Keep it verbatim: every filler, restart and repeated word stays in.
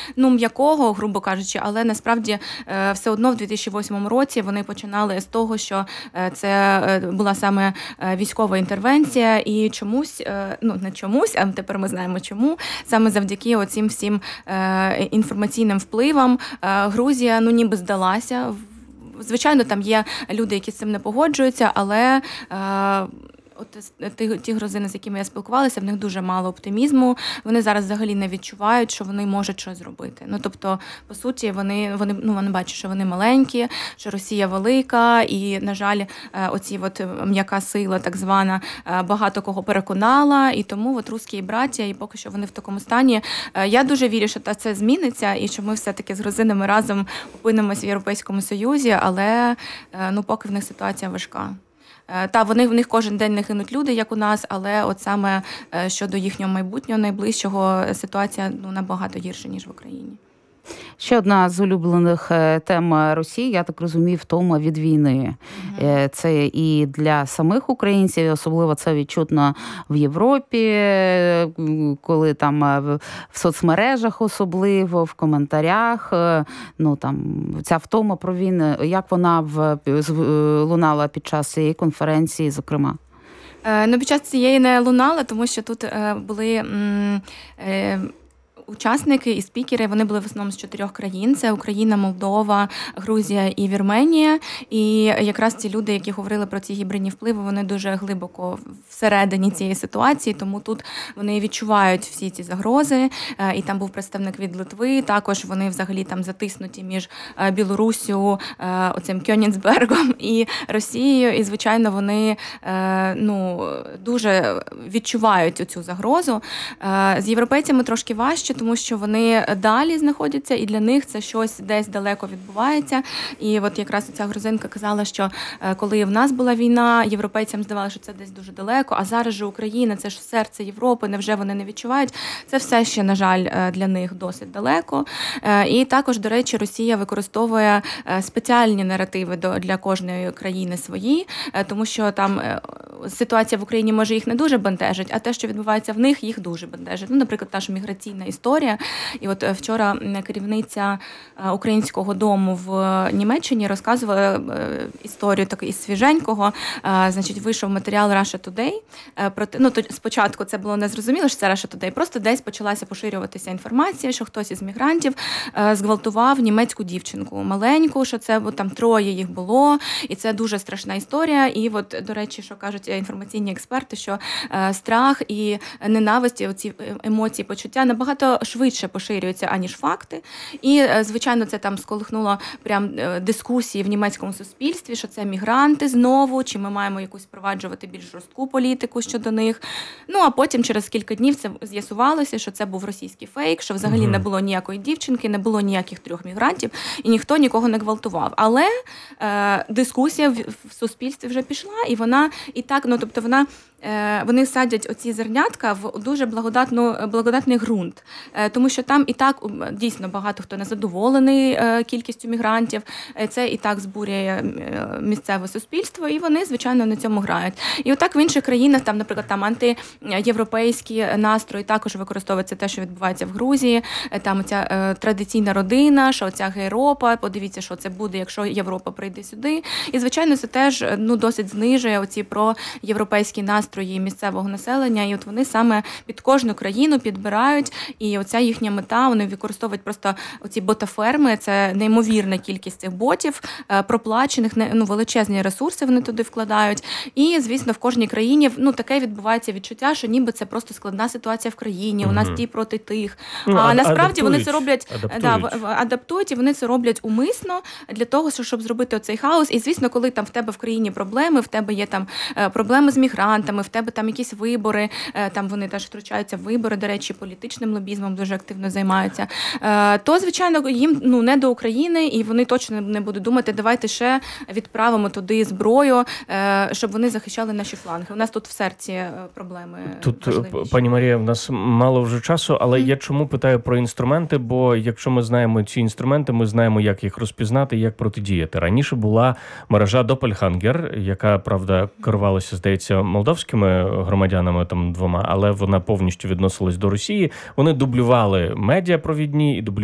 ну, м'якого, грубо кажучи, але насправді все одно в дві тисячі восьмому році вони починали з того, що це була саме військова інтервенція, і чомусь, ну не чомусь, а тепер ми знаємо чому, саме завдяки оцім всім інформаційним впливам Грузія, ну, ніби здалася. Звичайно, там є люди, які з цим не погоджуються, але от ті, ті грузини, з якими я спілкувалася, в них дуже мало оптимізму. Вони зараз взагалі не відчувають, що вони можуть щось зробити. Ну, тобто, по суті, вони, вони, ну, вони бачать, що вони маленькі, що Росія велика, і, на жаль, оці от м'яка сила, так звана, багато кого переконала, і тому от русські браття, і поки що вони в такому стані. Я дуже вірю, що це зміниться, і що ми все-таки з грузинами разом опинимося в Європейському Союзі, але, ну, поки в них ситуація важка. Та, вони, в них кожен день не гинуть люди, як у нас, але от саме щодо їхнього майбутнього найближчого ситуація, ну, набагато гірша, ніж в Україні. Ще одна з улюблених тем Росії, я так розумію, втома від війни. Mm-hmm. Це і для самих українців, особливо це відчутно в Європі, коли там в соцмережах особливо, в коментарях, ну там ця втома про війну, як вона в, лунала під час цієї конференції, зокрема? Ну, під час цієї не лунала, тому що тут були... Е, Учасники і спікери, вони були в основному з чотирьох країн. Це Україна, Молдова, Грузія і Вірменія. І якраз ці люди, які говорили про ці гібридні впливи, вони дуже глибоко всередині цієї ситуації, тому тут вони відчувають всі ці загрози. І там був представник від Литви, також вони взагалі там затиснуті між Білоруссю, оцим Кьонігсбергом і Росією. І, звичайно, вони, ну, дуже відчувають цю загрозу. З європейцями трошки важче, тому що вони далі знаходяться, і для них це щось десь далеко відбувається. І от якраз ця грузинка казала, що коли в нас була війна, європейцям здавалося, що це десь дуже далеко, а зараз же Україна, це ж серце Європи, невже вони не відчувають? Це все ще, на жаль, для них досить далеко. І також, до речі, Росія використовує спеціальні наративи для кожної країни свої, тому що там ситуація в Україні, може, їх не дуже бентежить, а те, що відбувається в них, їх дуже бентежить. Ну, наприклад, та ж міграційна історія. І от вчора керівниця Українського дому в Німеччині розказувала історію таку із свіженького. Значить, вийшов матеріал Russia Today. Про те, ну, то спочатку це було незрозуміло, що це Russia Today. Просто десь почалася поширюватися інформація, що хтось із мігрантів зґвалтував німецьку дівчинку маленьку, що це, бо там троє їх було, і це дуже страшна історія. І от, до речі, що кажуть інформаційні експерти, що страх і ненависть, оці емоції, почуття набагато швидше поширюються, аніж факти. І, звичайно, це там сколихнуло прям дискусії в німецькому суспільстві, що це мігранти знову, чи ми маємо якусь впроваджувати більш жорстку політику щодо них. Ну, а потім через кілька днів це з'ясувалося, що це був російський фейк, що взагалі mm-hmm. не було ніякої дівчинки, не було ніяких трьох мігрантів, і ніхто нікого не гвалтував. Але е, дискусія в, в суспільстві вже пішла, і вона і так, ну, тобто вона вони садять оці зернятка в дуже благодатну, благодатний ґрунт, тому що там і так дійсно багато хто незадоволений кількістю мігрантів, це і так збурює місцеве суспільство, і вони, звичайно, на цьому грають. І отак в інших країнах, там, наприклад, там антиєвропейські настрої також використовується те, що відбувається в Грузії, там оця традиційна родина, що оця Європа, подивіться, що це буде, якщо Європа прийде сюди. І, звичайно, це теж, ну, досить знижує оці проєвропейські настрої місцевого населення, і от вони саме під кожну країну підбирають, і оця їхня мета, вони використовують просто оці ботаферми, це неймовірна кількість цих ботів, проплачених, ну, величезні ресурси вони туди вкладають, і, звісно, в кожній країні, ну, таке відбувається відчуття, що ніби це просто складна ситуація в країні, у нас ті проти тих, ну, а насправді вони це роблять, адаптують. Да, адаптують, і вони це роблять умисно для того, щоб зробити оцей хаос, і, звісно, коли там в тебе в країні проблеми, в тебе є там проблеми з мігрантами, в тебе там якісь вибори, там вони теж втручаються в вибори, до речі, політичним лобізмом дуже активно займаються, то, звичайно, їм, ну, не до України, і вони точно не будуть думати, давайте ще відправимо туди зброю, щоб вони захищали наші фланги. У нас тут в серці проблеми тут, важливіші. Пані Марія, в нас мало вже часу, але mm. я чому питаю про інструменти, бо якщо ми знаємо ці інструменти, ми знаємо, як їх розпізнати, як протидіяти. Раніше була мережа Doppelganger, яка, правда, керувалася, здається, молдовськими громадянами там двома, але вона повністю відносилась до Росії. Вони дублювали медіапровідні і дублювали